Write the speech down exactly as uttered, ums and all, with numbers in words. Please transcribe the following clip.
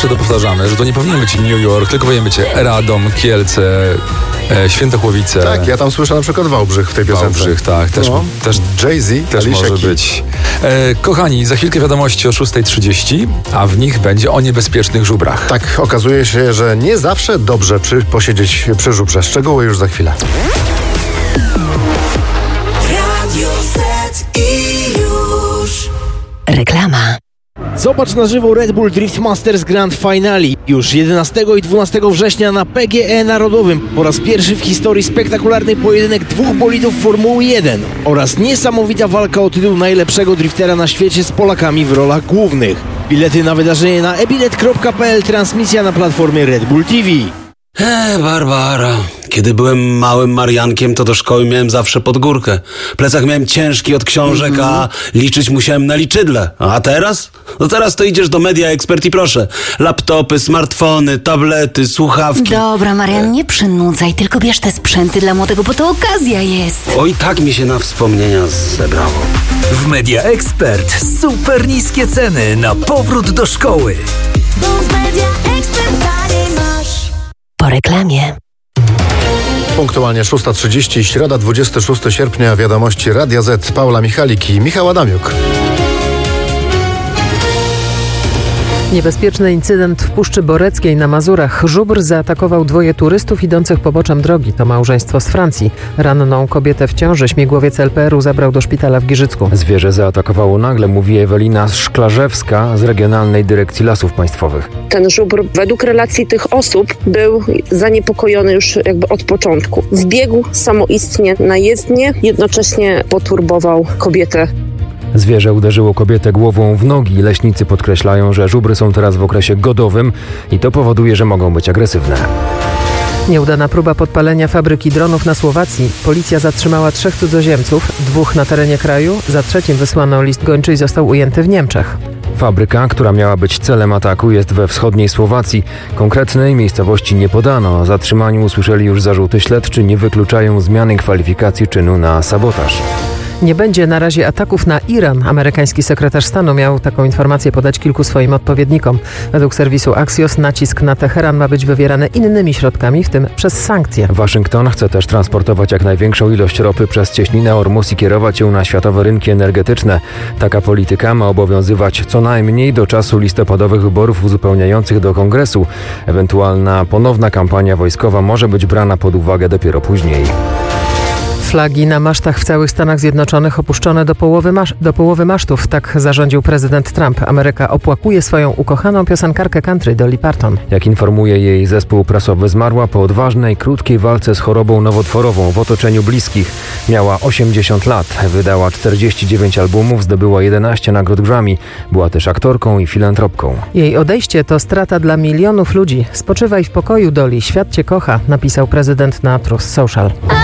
często to powtarzamy, że to nie powinien być New York, tylko powinien być Radom, Kielce, e, Świętochłowice. Tak, ja tam słyszę na przykład Wałbrzych w tej piosence. Wałbrzych, tak. Też, no. też, Jay-Z, też Alicia może Keys. być. E, kochani, za chwilkę wiadomości o szósta trzydzieści, a w nich będzie o niebezpiecznych żubrach. Tak, okazuje się, że nie zawsze dobrze przy, posiedzieć przy żubrze. Szczegóły już za chwilę. Radio Z i już. Reklama. Zobacz na żywo Red Bull Drift Masters Grand Finale. Już jedenastego i dwunastego września na P G E Narodowym. Po raz pierwszy w historii spektakularny pojedynek dwóch bolidów Formuły jeden oraz niesamowita walka o tytuł najlepszego driftera na świecie z Polakami w rolach głównych. Bilety na wydarzenie na e bilet kropka p l, transmisja na platformie Red Bull T V. Eee, Barbara. Kiedy byłem małym Mariankiem, to do szkoły miałem zawsze pod górkę. Plecak miałem ciężki od książek, mm-hmm. a liczyć musiałem na liczydle. A teraz? No teraz to idziesz do Media Expert i proszę. Laptopy, smartfony, tablety, słuchawki. Dobra, Marian, nie przynudzaj, tylko bierz te sprzęty dla młodego, bo to okazja jest. Oj, tak mi się na wspomnienia zebrało. W Media Expert super niskie ceny na powrót do szkoły. Bo w Media Expert taniej masz. Po reklamie. Punktualnie szósta trzydzieści, środa dwudziestego szóstego sierpnia, wiadomości Radia Z, Paula Michalik i Michał Adamiuk. Niebezpieczny incydent w Puszczy Boreckiej na Mazurach. Żubr zaatakował dwoje turystów idących poboczem drogi. To małżeństwo z Francji. Ranną kobietę w ciąży śmigłowiec L P R u zabrał do szpitala w Giżycku. Zwierzę zaatakowało nagle, mówi Ewelina Szklarzewska z Regionalnej Dyrekcji Lasów Państwowych. Ten żubr według relacji tych osób był zaniepokojony już jakby od początku. Wbiegł samoistnie na jezdnię, jednocześnie poturbował kobietę. Zwierzę uderzyło kobietę głową w nogi. Leśnicy podkreślają, że żubry są teraz w okresie godowym i to powoduje, że mogą być agresywne. Nieudana próba podpalenia fabryki dronów na Słowacji. Policja zatrzymała trzech cudzoziemców, dwóch na terenie kraju. Za trzecim wysłano list gończy i został ujęty w Niemczech. Fabryka, która miała być celem ataku, jest we wschodniej Słowacji. Konkretnej miejscowości nie podano. O zatrzymaniu usłyszeli już zarzuty. Śledczy nie wykluczają zmiany kwalifikacji czynu na sabotaż. Nie będzie na razie ataków na Iran. Amerykański sekretarz stanu miał taką informację podać kilku swoim odpowiednikom. Według serwisu Axios nacisk na Teheran ma być wywierany innymi środkami, w tym przez sankcje. Waszyngton chce też transportować jak największą ilość ropy przez cieśninę Ormus i kierować ją na światowe rynki energetyczne. Taka polityka ma obowiązywać co najmniej do czasu listopadowych wyborów uzupełniających do Kongresu. Ewentualna ponowna kampania wojskowa może być brana pod uwagę dopiero później. Flagi na masztach w całych Stanach Zjednoczonych opuszczone do połowy, masz- do połowy masztów. Tak zarządził prezydent Trump. Ameryka opłakuje swoją ukochaną piosenkarkę country Dolly Parton. Jak informuje jej zespół prasowy, zmarła po odważnej, krótkiej walce z chorobą nowotworową w otoczeniu bliskich. Miała osiemdziesiąt lat, wydała czterdzieści dziewięć albumów, zdobyła jedenaście nagród Grammy. Była też aktorką i filantropką. Jej odejście to strata dla milionów ludzi. Spoczywaj w pokoju, Dolly, świat cię kocha, napisał prezydent na Truth Social.